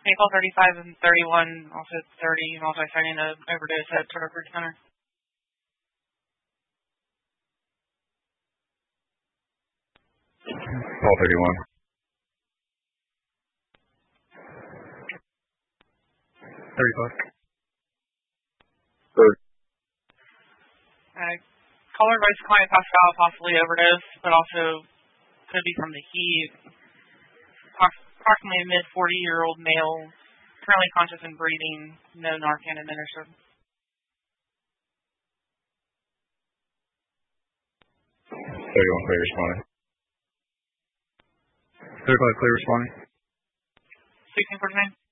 call 35 and 31, also 30, multi-citing an overdose at Turtle Creek Center. Call 31. 35. Caller advised client passed out, possibly overdose, but also could be from the heat. Approximately a mid-40-year-old male, currently conscious and breathing, no Narcan administered. 31 clear responding. 35 clear responding. 1649.